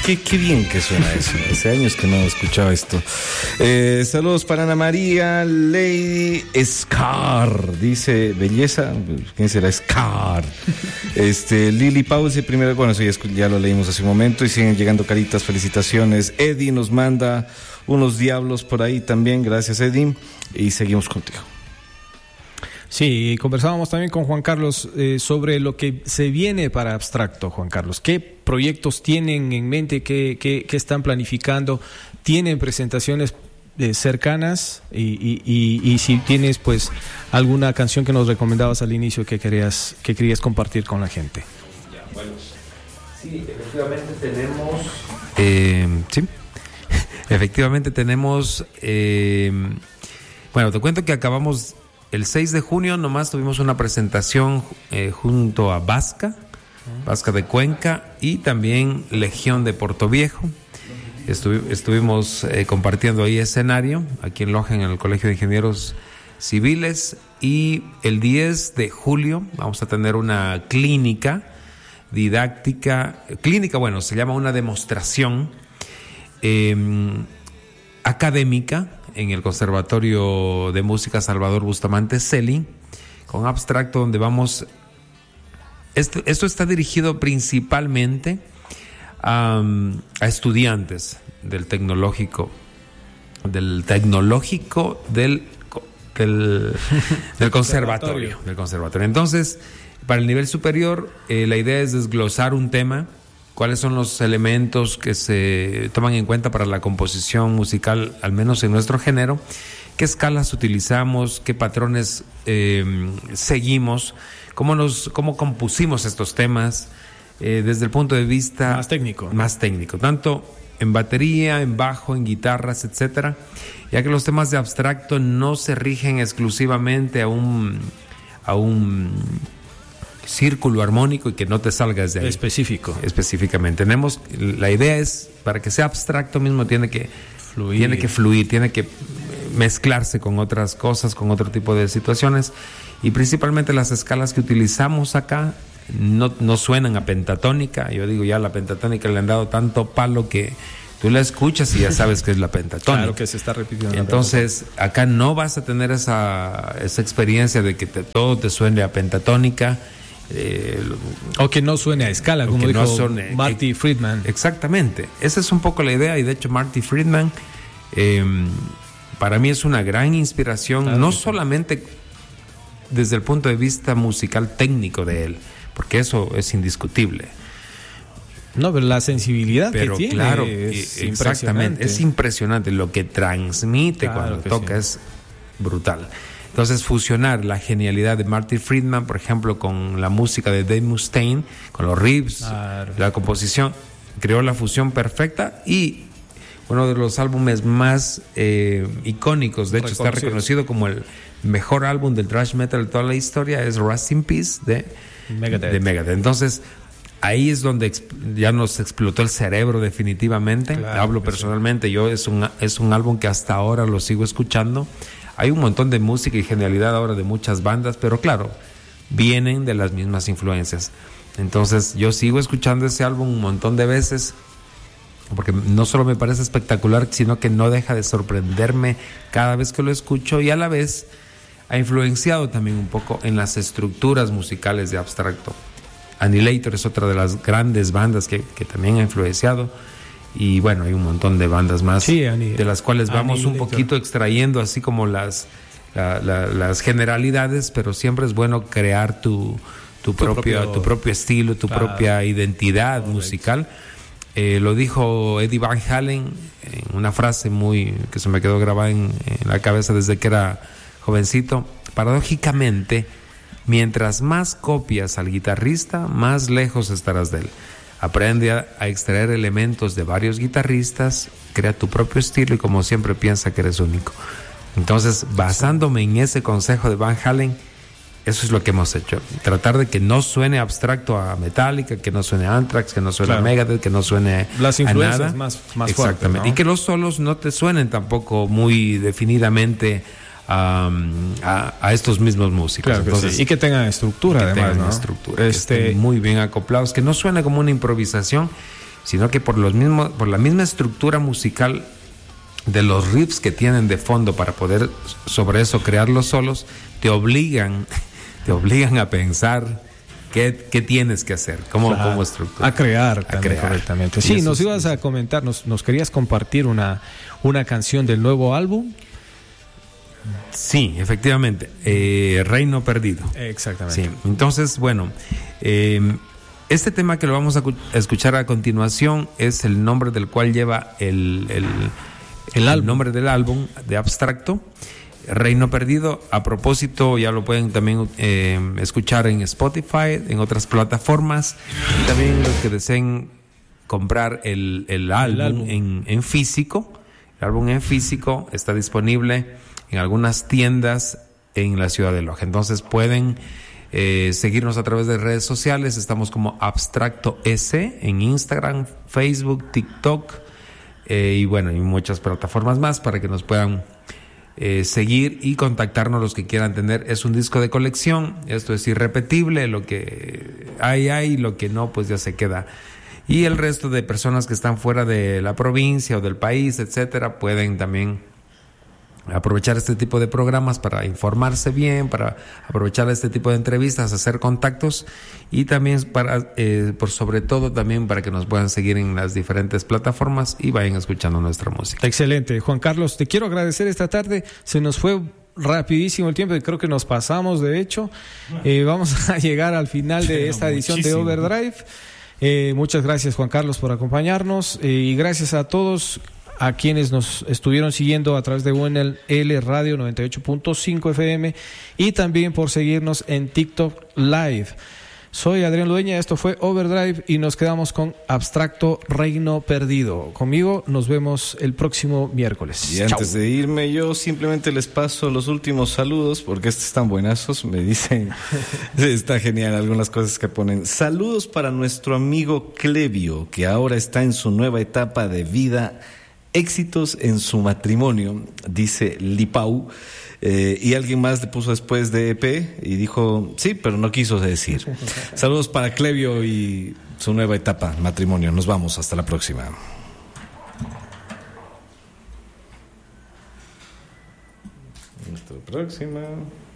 Qué bien que suena eso. Hace años que no escuchaba esto. Saludos para Ana María Lady Scar. Dice, belleza. ¿Quién será Scar? Lili Pause, primero, bueno, sí, ya lo leímos hace un momento y siguen llegando caritas, felicitaciones. Eddie nos manda unos diablos por ahí también. Gracias, Eddie. Y seguimos contigo. Sí, conversábamos también con Juan Carlos sobre lo que se viene para Abstracto, Juan Carlos. ¿Qué proyectos tienen en mente? ¿Qué están planificando? ¿Tienen presentaciones cercanas? Y si tienes, pues, alguna canción que nos recomendabas al inicio que querías compartir con la gente. Bueno, sí, efectivamente tenemos... sí, efectivamente tenemos... bueno, te cuento que acabamos... El 6 de junio nomás tuvimos una presentación junto a Vasca de Cuenca y también Legión de Portoviejo. Estuvimos compartiendo ahí escenario, aquí en Loja, en el Colegio de Ingenieros Civiles. Y el 10 de julio vamos a tener una clínica didáctica. Bueno, se llama una demostración académica en el Conservatorio de Música Salvador Bustamante Celi, con Abstracto, donde vamos... Esto está dirigido principalmente a estudiantes del tecnológico del conservatorio. Entonces, para el nivel superior, la idea es desglosar un tema. ¿Cuáles son los elementos que se toman en cuenta para la composición musical, al menos en nuestro género? ¿Qué escalas utilizamos? ¿Qué patrones seguimos? ¿Cómo compusimos estos temas? Desde el punto de vista más técnico, tanto en batería, en bajo, en guitarras, etcétera, ya que los temas de Abstracto no se rigen exclusivamente a un círculo armónico y que no te salgas de ahí. Específicamente. La idea es, para que sea abstracto mismo, tiene que fluir, tiene que mezclarse con otras cosas, con otro tipo de situaciones, y principalmente las escalas que utilizamos acá no suenan a pentatónica. Yo digo, ya la pentatónica le han dado tanto palo que tú la escuchas y ya sabes que es la pentatónica. Claro que se está repitiendo. Entonces, acá no vas a tener esa experiencia de que todo te suene a pentatónica. O que no suene a escala, como dijo Marty Friedman. Exactamente, esa es un poco la idea. Y de hecho Marty Friedman para mí es una gran inspiración, claro, no solamente desde el punto de vista musical técnico de él, porque eso es indiscutible. No, pero la sensibilidad que tiene, claro, es exactamente, es impresionante lo que transmite, claro, cuando toca, sí, es brutal. Entonces, fusionar la genialidad de Marty Friedman, por ejemplo, con la música de Dave Mustaine, con los riffs, claro, la composición, creó la fusión perfecta. Y uno de los álbumes más icónicos, de hecho está reconocido como el mejor álbum del thrash metal de toda la historia, es Rust in Peace de Megadeth. Entonces, ahí es donde ya nos explotó el cerebro definitivamente. Claro, hablo personalmente, sí. Es un álbum que hasta ahora lo sigo escuchando. Hay un montón de música y genialidad ahora de muchas bandas, pero claro, vienen de las mismas influencias. Entonces yo sigo escuchando ese álbum un montón de veces, porque no solo me parece espectacular, sino que no deja de sorprenderme cada vez que lo escucho, y a la vez ha influenciado también un poco en las estructuras musicales de Abstracto. Annihilator es otra de las grandes bandas que también ha influenciado. Y bueno, hay un montón de bandas más, sí, de las cuales vamos un poquito extrayendo así como las generalidades, pero siempre es bueno crear tu propio estilo, tu propia identidad musical. Lo dijo Eddie Van Halen en una frase que se me quedó grabada en la cabeza desde que era jovencito. Paradójicamente, mientras más copias al guitarrista, más lejos estarás de él. Aprende a extraer elementos de varios guitarristas, crea tu propio estilo y, como siempre, piensa que eres único. Entonces, basándome en ese consejo de Van Halen, eso es lo que hemos hecho. Tratar de que no suene Abstracto a Metallica, que no suene a Anthrax, que no suene, claro, a Megadeth, que no suene las influencias a nada. más exactamente, fuertes, ¿no? Y que los solos no te suenen tampoco muy definidamente a estos mismos músicos. Claro. Entonces, sí. Y que tengan estructura, que además, tengan, ¿no? Estructura, que estén muy bien acoplados, que no suene como una improvisación, sino que por la misma estructura musical de los riffs que tienen de fondo para poder sobre eso crearlos solos, te obligan a pensar qué tienes que hacer, cómo estructurar. A crear correctamente. Sí, nos ibas a comentar, nos querías compartir una canción del nuevo álbum. Sí, efectivamente, Reino Perdido. Exactamente. Sí. Entonces, bueno, este tema que lo vamos a escuchar a continuación es el nombre del cual lleva el nombre del álbum de Abstracto, Reino Perdido. A propósito, ya lo pueden también escuchar en Spotify, en otras plataformas, y también los que deseen comprar el álbum en físico. El álbum en físico está disponible en algunas tiendas en la ciudad de Loja. Entonces pueden seguirnos a través de redes sociales. Estamos como Abstracto S en Instagram, Facebook, TikTok, y bueno, y muchas plataformas más para que nos puedan seguir y contactarnos los que quieran tener. Es un disco de colección, esto es irrepetible, lo que hay, lo que no, pues ya se queda. Y el resto de personas que están fuera de la provincia o del país, etcétera, pueden también aprovechar este tipo de programas para informarse bien, para aprovechar este tipo de entrevistas, hacer contactos, y también por sobre todo también para que nos puedan seguir en las diferentes plataformas y vayan escuchando nuestra música. Excelente. Juan Carlos, te quiero agradecer esta tarde. Se nos fue rapidísimo el tiempo y creo que nos pasamos, de hecho. Vamos a llegar al final de esta edición de Overdrive. Muchas gracias, Juan Carlos, por acompañarnos, y gracias a todos a quienes nos estuvieron siguiendo a través de UNL Radio 98.5 FM y también por seguirnos en TikTok Live. Soy Adrián Ludeña, esto fue Overdrive y nos quedamos con Abstracto, Reino Perdido. Conmigo nos vemos el próximo miércoles. Y antes de irme, yo simplemente les paso los últimos saludos porque estos están buenazos. Me dicen, está genial algunas cosas que ponen. Saludos para nuestro amigo Clevio, que ahora está en su nueva etapa de vida. Éxitos en su matrimonio, dice Lipau. Y alguien más le puso después de EP y dijo, sí, pero no quiso decir. Saludos para Clevio y su nueva etapa, matrimonio. Nos vamos, hasta la próxima. Hasta la próxima.